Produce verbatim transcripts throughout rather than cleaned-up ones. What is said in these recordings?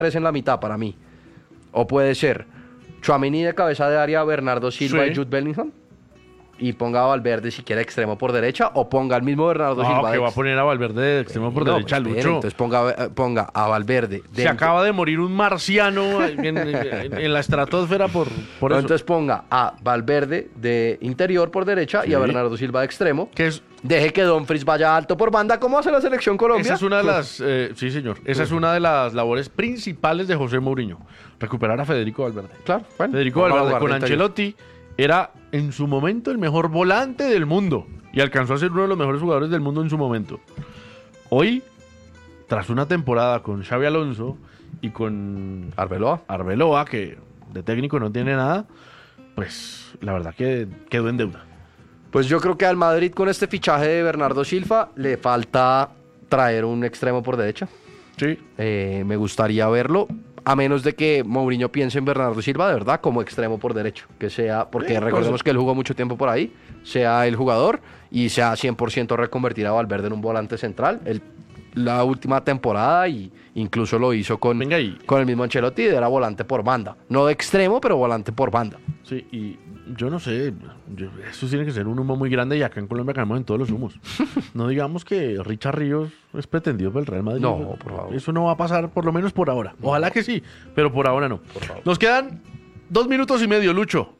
tres en la mitad para mí. O puede ser Tchouaméni de cabeza de área, Bernardo Silva Sí. y Jude Bellingham. Y ponga a Valverde si quiere extremo por derecha. O ponga al mismo Bernardo No, Silva. que de va a ex- poner a Valverde de extremo por No, derecha, pues, espere, Lucho. Entonces ponga, eh, ponga a Valverde. Se dentro. acaba de morir un marciano en, en- en la estratosfera por, por No, eso. entonces ponga a Valverde de interior por derecha y a Sí. Bernardo Silva de extremo. Que es, Deje que Dumfries vaya alto por banda, como hace la selección Colombia. esa es una de las... eh, sí, señor. Esa es una de las labores principales de José Mourinho. Recuperar a Federico Valverde. Claro, bueno. Federico Vamos a Valverde jugar con de interior. Ancelotti era en su momento el mejor volante del mundo y alcanzó a ser uno de los mejores jugadores del mundo en su momento. Hoy, tras una temporada con Xavi Alonso y con Arbeloa. Arbeloa, que de técnico no tiene nada, pues la verdad que quedó en deuda. Pues yo creo que al Madrid con este fichaje de Bernardo Silva le falta traer un extremo por derecha. Sí. Eh, me gustaría verlo, a menos de que Mourinho piense en Bernardo Silva de verdad como extremo por derecho, que sea, porque Sí, recordemos pues- que él jugó mucho tiempo por ahí, sea el jugador y sea cien por ciento reconvertir a Valverde en un volante central. Él, la última temporada y incluso lo hizo con, Venga ahí. con el mismo Ancelotti, era volante por banda, no de extremo, pero volante por banda. Sí, y yo no sé, yo- eso tiene que ser un humo muy grande y acá en Colombia caemos en todos los humos. No digamos que Richard Ríos es pretendido por el Real Madrid. No, por favor. Eso no va a pasar, por lo menos por ahora. Ojalá que sí, pero por ahora no. favor. Nos quedan dos minutos y medio, Lucho.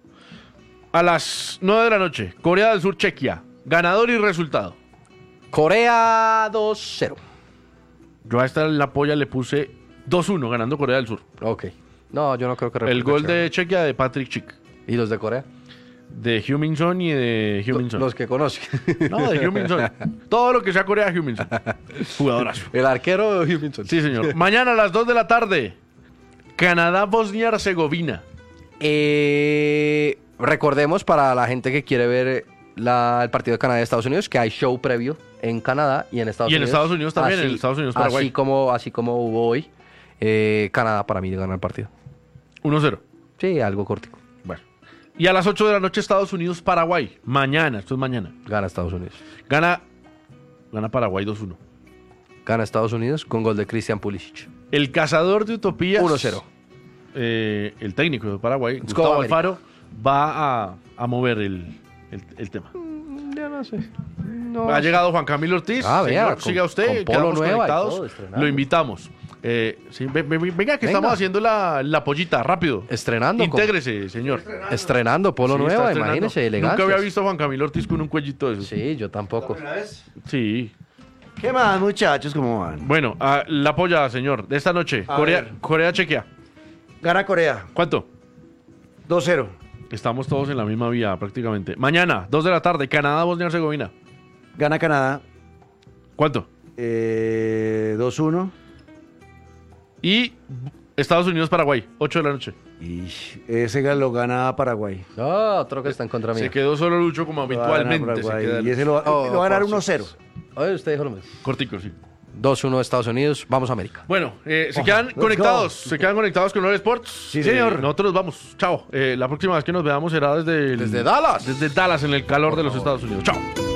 A las nueve de la noche, Corea del Sur, Chequia. Ganador y resultado. Corea dos cero. Yo a esta la polla le puse dos uno, ganando Corea del Sur. Ok. No, yo no creo que El repita gol Chequia. de Chequia de Patrick Schick. ¿Y los de Corea? De Huminson y de Huminson. Los que conozco. No, de Huminson. Todo lo que sea Corea, Huminson. Jugadorazo. El arquero de Huminson. Sí, señor. Mañana a las dos de la tarde, Canadá, Bosnia-Herzegovina. Eh, recordemos para la gente que quiere ver la- el partido de Canadá y Estados Unidos que hay show previo en Canadá y en Estados Y en Unidos. Estados Unidos también, en Estados Unidos, Paraguay. Así como, así como hubo hoy, eh, Canadá para mí gana el partido. uno cero. Sí, algo cortico. Bueno. Y a las ocho de la noche, Estados Unidos, Paraguay. Mañana, esto es mañana. Gana Estados Unidos. Gana, gana Paraguay dos uno. Gana Estados Unidos con gol de Christian Pulisic. El cazador de utopías. uno cero. eh, el técnico de Paraguay, Let's Gustavo go, América. Alfaro, va a, a mover el, el, el tema. Ya no sé. Ha llegado Juan Camilo Ortiz. Ah, vea, Señor, con- siga usted, con polo quedamos nueva y conectados. todo, estrenando. Lo invitamos. Eh, sí, ve- ve- venga, que Venga. estamos haciendo la, la pollita, rápido. Estrenando. con- Intégrese, señor. Estrenando polo Sí, está nueva, estrenando. imagínese, elegante. Nunca había visto a Juan Camilo Ortiz con un cuellito de esos. Sí, yo tampoco. Sí. ¿Qué más, muchachos? ¿Cómo van? Bueno, ah, la polla, señor, de esta noche. A Corea, ver. Corea, Chequia. Gana Corea, ¿Cuánto? dos cero. Estamos todos en la misma vía, prácticamente. Mañana, dos de la tarde, Canadá, Bosnia-Herzegovina. Gana Canadá, ¿Cuánto? eh, dos uno. Y Estados Unidos, Paraguay, ocho de la noche. Y ese lo gana Paraguay. No, otro que está en contra mía. Se quedó solo Lucho como Lo va a ganar habitualmente. Se Paraguay. queda Y ese lo, va- Oh, lo va a ganar por uno cero. Oye, usted dijo lo mismo. cortico, sí. dos uno Estados Unidos, vamos a América. Bueno, eh, se quedan let's conectados. go. Se quedan conectados con Lore Sports. Sí, señor. Eh, nosotros vamos. Chao. Eh, la próxima vez que nos veamos será desde... el- Desde Dallas. Desde Dallas, en el calor de los Estados Unidos. Chao.